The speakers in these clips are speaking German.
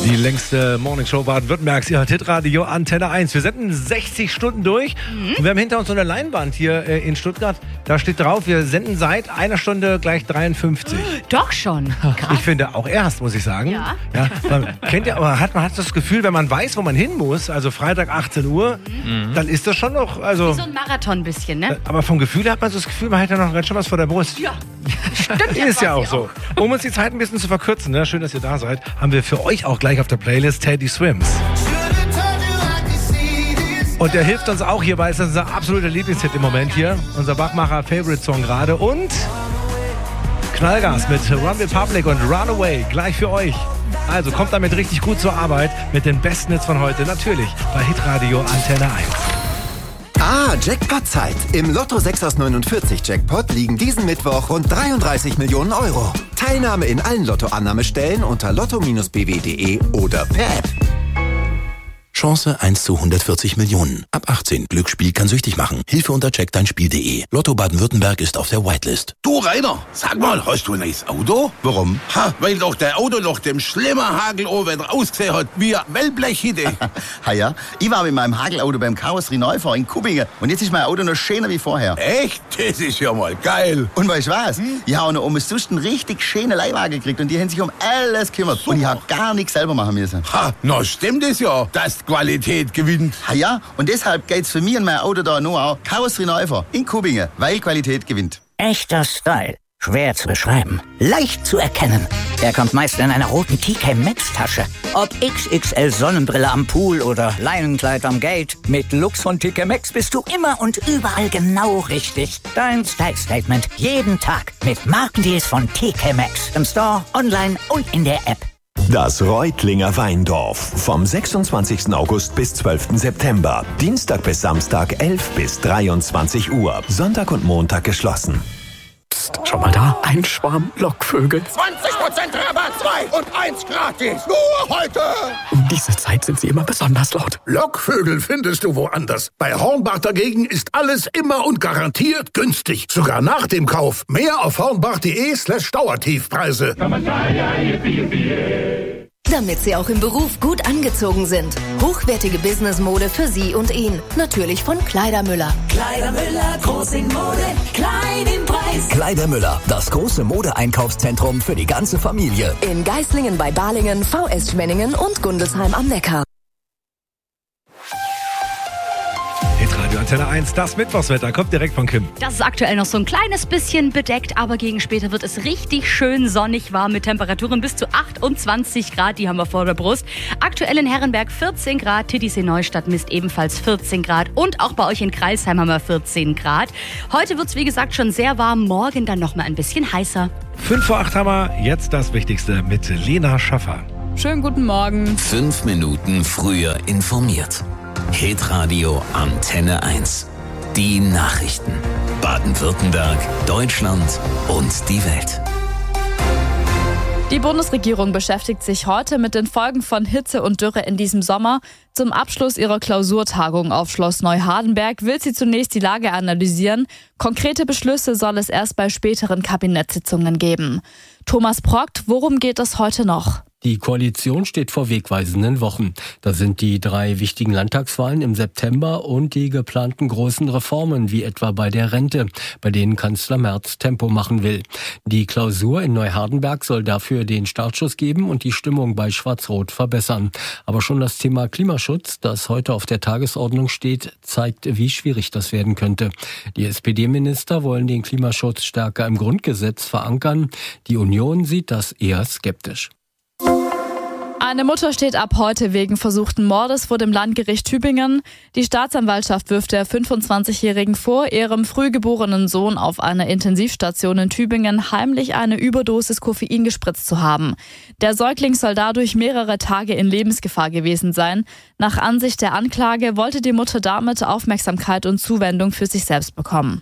Die längste Morningshow Baden-Württembergs, ihr hört Hitradio Antenne 1. Wir senden 60 Stunden durch und wir haben hinter uns so eine Leinwand hier in Stuttgart. Da steht drauf, wir senden seit einer Stunde gleich 53. Doch schon. Krass. Ich finde auch erst, muss ich sagen. Ja. Man hat das Gefühl, wenn man weiß, wo man hin muss, also Freitag 18 Uhr, dann ist das schon noch... Also, wie so ein Marathon ein bisschen, ne? Aber vom Gefühl her hat man so das Gefühl, man hat ja noch ganz schön was vor der Brust. Ja, stimmt. Ist ja auch so. Um uns die Zeit ein bisschen zu verkürzen, ne? Schön, dass ihr da seid, haben wir für euch auch gleich auf der Playlist Teddy Swims. Und der hilft uns auch hierbei, ist unser absoluter Lieblingshit im Moment hier. Unser Bachmacher-Favorite-Song gerade. Und Knallgas mit Run Republic und Runaway gleich für euch. Also kommt damit richtig gut zur Arbeit mit den besten Hits von heute. Natürlich bei Hitradio Antenne 1. Jackpot-Zeit. Im Lotto 6 aus 49 Jackpot liegen diesen Mittwoch rund 33 Millionen Euro. Teilnahme in allen Lotto-Annahmestellen unter lotto-bw.de oder per App. Chance 1 zu 140 Millionen. Ab 18. Glücksspiel kann süchtig machen. Hilfe unter checkdeinspiel.de. Lotto Baden-Württemberg ist auf der Whitelist. Du Rainer, sag mal, hast du ein neues Auto? Warum? Weil doch der Auto nach dem schlimmen Hagelohrwetter ausgesehen hat wie ein Wellblechhütte. Ja, ich war mit meinem Hagelauto beim Karosserieneufahrer in Kubbingen und jetzt ist mein Auto noch schöner wie vorher. Echt? Das ist ja mal geil. Und weißt du was? Ich habe noch umsonst einen richtig schönen Leihwagen gekriegt und die haben sich um alles gekümmert. Super. Und ich habe gar nichts selber machen müssen. Na stimmt es ja, dass die Qualität gewinnt. Ja, und deshalb geht's für mich und mein Auto da nur auch Karosserieneufahrer in Kubbingen, weil Qualität gewinnt. Echter Style. Schwer zu beschreiben. Leicht zu erkennen. Er kommt meist in einer roten TK Maxx Tasche. Ob XXL Sonnenbrille am Pool oder Leinenkleid am Gate. Mit Lux von TK Maxx bist du immer und überall genau richtig. Dein Style Statement jeden Tag mit Markendeals von TK Maxx. Im Store, online und in der App. Das Reutlinger Weindorf vom 26. August bis 12. September. Dienstag bis Samstag 11 bis 23 Uhr. Sonntag und Montag geschlossen. Psst, schau mal da, ein Schwarm Lockvögel. 20% Rabatt, 2 und 1 gratis. Nur heute. Um diese Zeit sind sie immer besonders laut. Lockvögel findest du woanders. Bei Hornbach dagegen ist alles immer und garantiert günstig. Sogar nach dem Kauf. Mehr auf hornbach.de/Dauertiefpreise. Damit Sie auch im Beruf gut angezogen sind. Hochwertige Businessmode für Sie und ihn. Natürlich von Kleidermüller. Kleidermüller, groß in Mode, klein im Preis. Kleidermüller, das große Modeeinkaufszentrum für die ganze Familie. In Geislingen bei Balingen, VS Schwenningen und Gundelsheim am Neckar. Hitradio Antenne 1, das Mittwochswetter kommt direkt von Kim. Das ist aktuell noch so ein kleines bisschen bedeckt, aber gegen später wird es richtig schön sonnig warm mit Temperaturen bis zu 28 Grad. Die haben wir vor der Brust. Aktuell in Herrenberg 14 Grad, Titisee-Neustadt misst ebenfalls 14 Grad und auch bei euch in Kreisheim haben wir 14 Grad. Heute wird es wie gesagt schon sehr warm, morgen dann noch mal ein bisschen heißer. 5 vor 8 haben wir, jetzt das Wichtigste mit Lena Schaffer. Schönen guten Morgen. 5 Minuten früher informiert. Hitradio Antenne 1. Die Nachrichten. Baden-Württemberg, Deutschland und die Welt. Die Bundesregierung beschäftigt sich heute mit den Folgen von Hitze und Dürre in diesem Sommer. Zum Abschluss ihrer Klausurtagung auf Schloss Neuhardenberg will sie zunächst die Lage analysieren. Konkrete Beschlüsse soll es erst bei späteren Kabinettssitzungen geben. Thomas Progt, worum geht es heute noch? Die Koalition steht vor wegweisenden Wochen. Das sind die 3 wichtigen Landtagswahlen im September und die geplanten großen Reformen, wie etwa bei der Rente, bei denen Kanzler Merz Tempo machen will. Die Klausur in Neuhardenberg soll dafür den Startschuss geben und die Stimmung bei Schwarz-Rot verbessern. Aber schon das Thema Klimaschutz, das heute auf der Tagesordnung steht, zeigt, wie schwierig das werden könnte. Die SPD-Minister wollen den Klimaschutz stärker im Grundgesetz verankern. Die Union sieht das eher skeptisch. Eine Mutter steht ab heute wegen versuchten Mordes vor dem Landgericht Tübingen. Die Staatsanwaltschaft wirft der 25-Jährigen vor, ihrem frühgeborenen Sohn auf einer Intensivstation in Tübingen heimlich eine Überdosis Koffein gespritzt zu haben. Der Säugling soll dadurch mehrere Tage in Lebensgefahr gewesen sein. Nach Ansicht der Anklage wollte die Mutter damit Aufmerksamkeit und Zuwendung für sich selbst bekommen.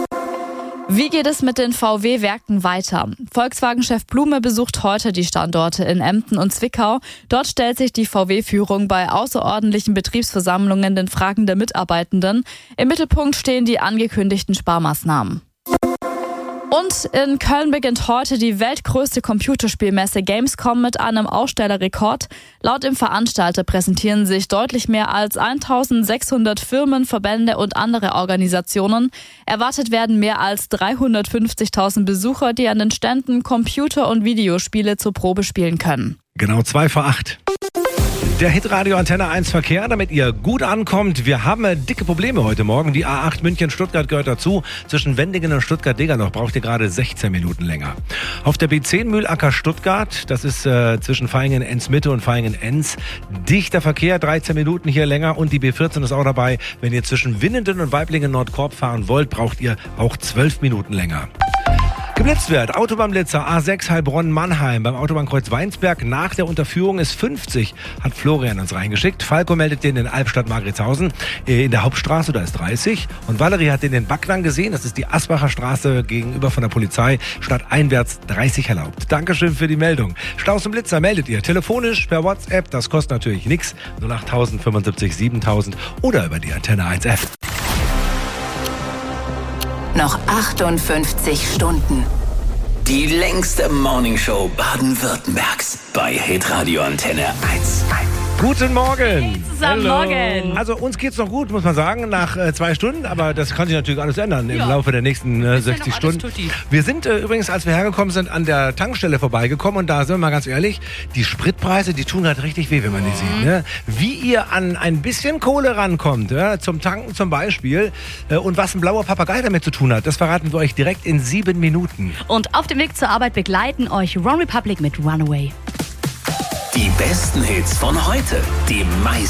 Wie geht es mit den VW-Werken weiter? Volkswagen-Chef Blume besucht heute die Standorte in Emden und Zwickau. Dort stellt sich die VW-Führung bei außerordentlichen Betriebsversammlungen den Fragen der Mitarbeitenden. Im Mittelpunkt stehen die angekündigten Sparmaßnahmen. Und in Köln beginnt heute die weltgrößte Computerspielmesse Gamescom mit einem Ausstellerrekord. Laut dem Veranstalter präsentieren sich deutlich mehr als 1600 Firmen, Verbände und andere Organisationen. Erwartet werden mehr als 350.000 Besucher, die an den Ständen Computer- und Videospiele zur Probe spielen können. Genau 7:55. Der Hitradio Antenne 1 Verkehr, damit ihr gut ankommt. Wir haben dicke Probleme heute Morgen. Die A8 München-Stuttgart gehört dazu. Zwischen Wendingen und Stuttgart-Degerloch braucht ihr gerade 16 Minuten länger. Auf der B10 Mühlacker-Stuttgart, das ist zwischen Vaihingen-Enz-Mitte und Vaihingen-Enz, dichter Verkehr, 13 Minuten hier länger. Und die B14 ist auch dabei. Wenn ihr zwischen Winnenden und Weiblingen-Nordkorb fahren wollt, braucht ihr auch 12 Minuten länger. Geblitzt wird, Autobahnblitzer A6 Heilbronn-Mannheim beim Autobahnkreuz Weinsberg. Nach der Unterführung ist 50, hat Florian uns reingeschickt. Falco meldet den in Albstadt-Margretshausen in der Hauptstraße, da ist 30. Und Valerie hat den in Backnang gesehen, das ist die Asbacher Straße gegenüber von der Polizei, stadteinwärts 30 erlaubt. Dankeschön für die Meldung. Staus und Blitzer meldet ihr telefonisch, per WhatsApp, das kostet natürlich nichts, 08000 75 7000 oder über die Antenne 1 App. Noch 58 Stunden. Die längste Morningshow Baden-Württembergs bei Hitradio Antenne 1. Guten Morgen. Hey zusammen, morgen. Also uns geht's noch gut, muss man sagen, nach 2 Stunden, aber das kann sich natürlich alles ändern im Laufe der nächsten 60 Stunden. Wir sind übrigens, als wir hergekommen sind, an der Tankstelle vorbeigekommen und da sind wir mal ganz ehrlich, die Spritpreise, die tun halt richtig weh, wenn man die sieht. Ne? Wie ihr an ein bisschen Kohle rankommt, ja, zum Tanken zum Beispiel, und was ein blauer Papagei damit zu tun hat, das verraten wir euch direkt in 7 Minuten. Und auf dem Weg zur Arbeit begleiten euch OneRepublic mit Runaway. Die besten Hits von heute, die meisten